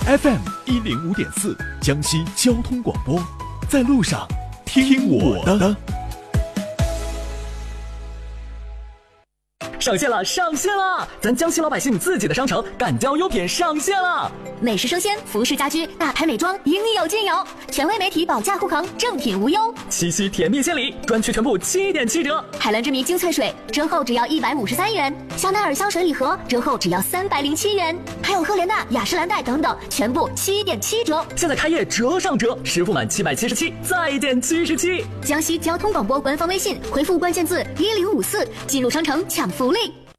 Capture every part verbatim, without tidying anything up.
F M 一零五点四，江西交通广播，在路上听我的。 上线了，上线了！咱江西老百姓自己的商城敢交优品上线了， 美食生鲜、服饰家居、大牌美妆，应有尽有。权威媒体保价护航，正品无忧。 七夕甜蜜献礼，专区全部七点七折。 海蓝之谜精粹水折后只要一百五十三元，香奈儿香水礼盒折后只要三百零七元，还有赫莲娜、雅诗兰黛等等，全部七点七折。 现在开业折上折，实付满七百七十七，再减七十七。 江西交通广播官方微信回复关键字一零五四，进入商城抢福利。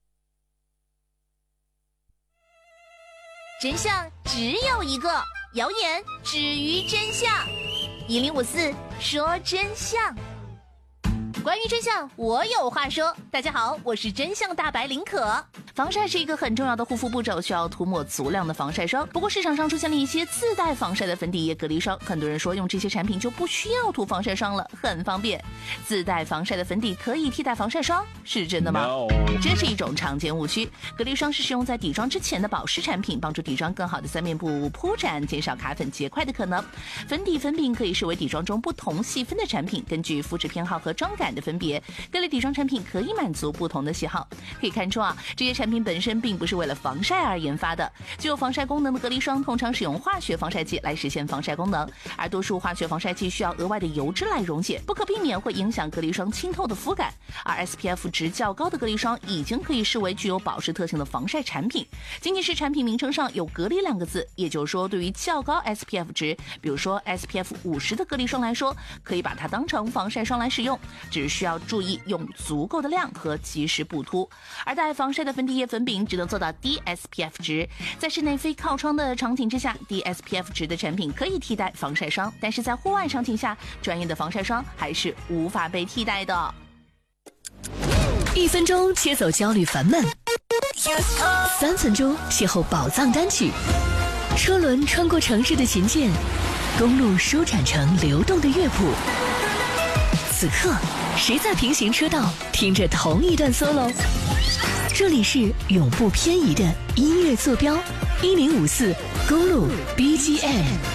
真相只有一个，谣言止于真相。一零五四说真相，关于真相，我有话说。大家好，我是真相大白林可。防晒是一个很重要的护肤步骤，需要涂抹足量的防晒霜。不过市场上出现了一些自带防晒的粉底液隔离霜，很多人说用这些产品就不需要涂防晒霜了，很方便。自带防晒的粉底可以替代防晒霜，是真的吗？ No. 这是一种常见误区。隔离霜是使用在底妆之前的保湿产品，帮助底妆更好的在面部铺展，减少卡粉结块的可能。粉底粉饼可以视为底妆中不同细分的产品，根据肤质偏好和妆感的分别，各类底妆产品可以满足不同的喜好。可以看出啊，这些产品本身并不是为了防晒而研发的。具有防晒功能的隔离霜通常使用化学防晒剂来实现防晒功能，而多数化学防晒剂需要额外的油脂来溶解，不可避免会影响隔离霜清透的肤感。而 S P F 值较高的隔离霜已经可以视为具有保湿特性的防晒产品。仅仅是产品名称上有隔离两个字，也就是说对于较高 S P F 值，比如说 S P F 五十的隔离霜来说，可以把它当成防晒霜来使用，只需要注意用足够的量和及时补涂。而带防晒的粉底液粉饼只能做到低 S P F 值，在室内非靠窗的场景之下，低 S P F 值的产品可以替代防晒霜，但是在户外场景下，专业的防晒霜还是无法被替代的。 一分钟切走焦虑烦闷，三分钟邂逅宝藏单曲，车轮穿过城市的琴键，公路舒展成流动的乐谱。此刻，谁在平行车道听着同一段 solo？ 这里是永不偏移的音乐坐标，一零五四公路 B G M。